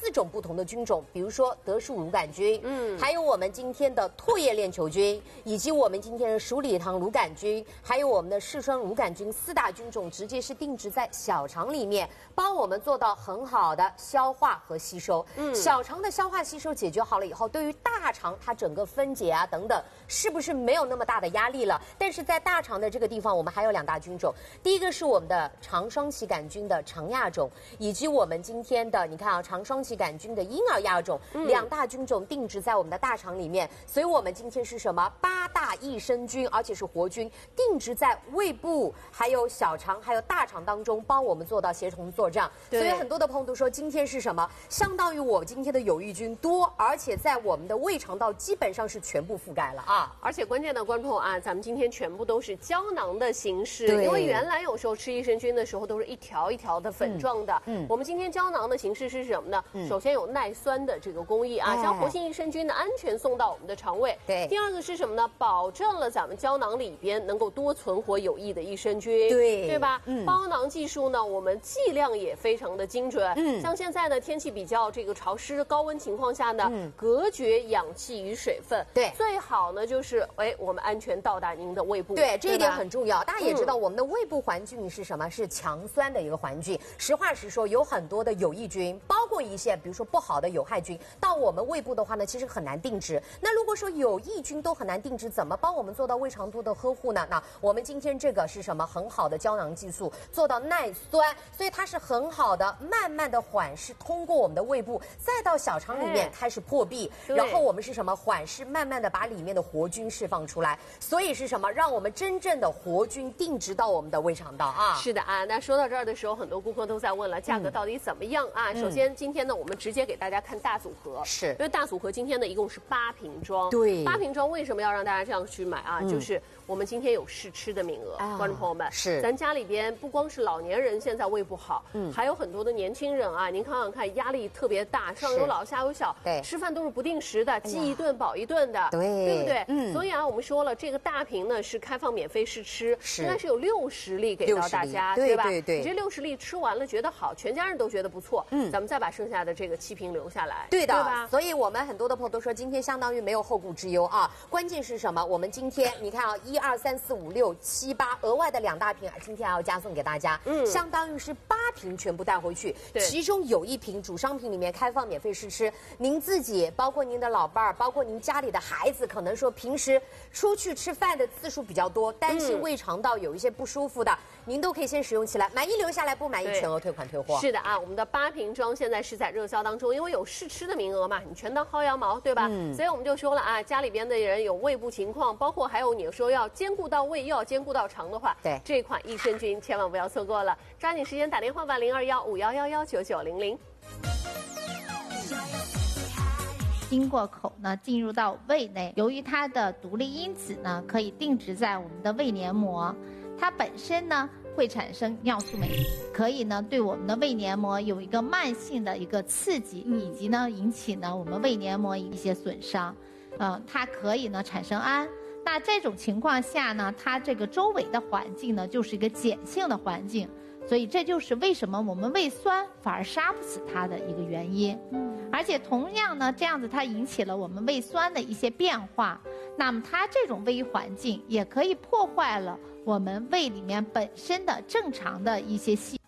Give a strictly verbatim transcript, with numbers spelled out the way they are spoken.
四种不同的菌种，比如说德树乳杆菌，嗯，还有我们今天的唾液链球菌，以及我们今天的鼠李糖乳杆菌，还有我们的嗜酸乳杆菌，四大菌种直接是定植在小肠里面，帮我们做到很好的消化和吸收。嗯，小肠的消化吸收解决好了以后，对于大肠它整个分解啊等等，是不是没有那么大的压力了？但是在大肠的这个地方，我们还有两大菌种，第一个是我们的肠双歧杆菌的常亚种，以及我们今天的你看啊肠双歧杆菌的婴儿亚种，嗯、两大菌种定植在我们的大肠里面，所以我们今天是什么八大益生菌，而且是活菌，定植在胃部、还有小肠、还有大肠当中，帮我们做到协同作战。所以很多的朋友都说，今天是什么？相当于我今天的有益菌多，而且在我们的胃肠道基本上是全部覆盖了啊！ 而且关键的观众啊，咱们今天全部都是胶囊的形式， 对， 因为原来有时候吃益生菌的时候都是一条一条的粉状的，嗯，嗯我们今天胶囊的形式是什么呢？嗯、首先有耐酸的这个工艺啊， 哎、 将活性益生菌的安全送到我们的肠胃。 对， 第二个是什么呢？保证了咱们胶囊里边能够多存活有益的益生菌， 对， 对吧？ 嗯， 包囊技术呢，我们剂量也非常的精准，嗯，像现在呢天气比较这个潮湿、高温情况下呢，嗯、隔绝氧气与水分， 对， 最好呢就是哎我们安全到达您的胃部， 对，这一点很重要。大家也知道，我们的胃部环境是什么？是强酸的一个环境。实话实说，有很多的有益菌，包括一些比如说不好的有害菌，到我们胃部的话呢，其实很难定植。那如果说有益菌都很难定植，怎么帮我们做到胃肠道的呵护呢？那我们今天这个是什么？很好的胶囊技术，做到耐酸，所以它是很好的，慢慢的缓释通过我们的胃部，再到小肠里面开始破壁，然后我们是什么？缓释慢慢的把里面的活菌释放出来，所以是什么？让我们真正的活菌定植到我们的胃肠道啊！ 是的啊，那说到这儿的时候，很多顾客都在问了，价格到底怎么样啊？嗯、首先今天呢，我们直接给大家看大组合， 是因为大组合今天呢一共是八瓶装， 对， 八瓶装为什么要让大家这样去买啊？嗯、就是我们今天有试吃的名额，啊、观众朋友们， 是咱家里边不光是老年人现在胃不好，嗯，还有很多的年轻人啊，您看看看，压力特别大，上有老下有小， 对， 吃饭都是不定时的，饥一顿饱一顿的， 对， 对不对？ 嗯， 所以啊，我们说了，这个大瓶呢是开放免费试吃，应该是有六十粒给到大家， 对吧？ 对对， 你这六十粒吃完了觉得好，全家人都觉得不错，嗯，咱们再把剩下的这个七瓶留下来， 对的， 对吧？ 所以我们很多的朋友都说，今天相当于没有后顾之忧啊。关键是什么？我们今天你看啊，一二三四五六七八，额外的两大瓶，今天还要加送给大家，嗯，相当于是八瓶全部带回去，其中有一瓶主商品里面开放免费试吃，您自己包括您的老伴儿，包括您家里的孩子，可能说平时出去吃饭的次数比较多，担心胃肠道有一些不舒服的，嗯、您都可以先使用起来，满意留下来，不满意全额退款退货。 是的啊，我们的八瓶装现在是在热销当中，因为有试吃的名额嘛，你全当薅羊毛，对吧？嗯、所以我们就说了啊，家里边的人有胃部情况，包括还有你说要兼顾到胃，又要兼顾到肠的话， 对这款益生菌千万不要错过了，抓紧时间打电话吧，零二幺五幺幺幺九九零零。 经过口呢，进入到胃内，由于它的独立因子呢，可以定植在我们的胃黏膜，它本身呢会产生尿素酶，可以呢对我们的胃黏膜有一个慢性的一个刺激，以及呢引起呢我们胃黏膜一些损伤，呃，它可以呢产生氨。那这种情况下呢，它这个周围的环境呢就是一个碱性的环境，所以这就是为什么我们胃酸反而杀不死它的一个原因。而且同样呢，这样子它引起了我们胃酸的一些变化，那么它这种胃环境也可以破坏了我们胃里面本身的正常的一些细